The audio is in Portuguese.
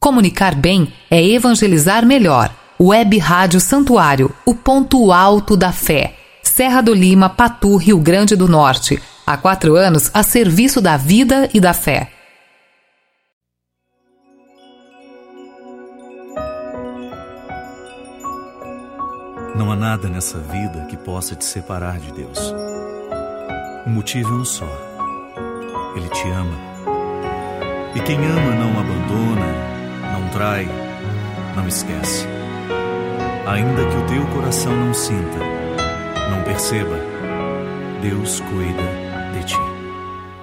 Comunicar bem é evangelizar melhor. Web Rádio Santuário, o ponto alto da fé. Serra do Lima, Patu, Rio Grande do Norte. Há 4 anos a serviço da vida e da fé. Não há nada nessa vida que possa te separar de Deus. O motivo é um só. Ele te ama. E quem ama não abandona, não trai, não esquece. Ainda que o teu coração não sinta, não perceba, Deus cuida de ti.